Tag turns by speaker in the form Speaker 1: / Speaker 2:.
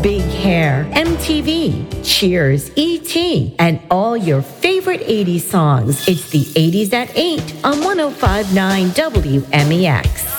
Speaker 1: Big Hair, MTV, Cheers, E.T., and all your favorite 80s songs. It's the 80s at 8 on 105.9 WMEX.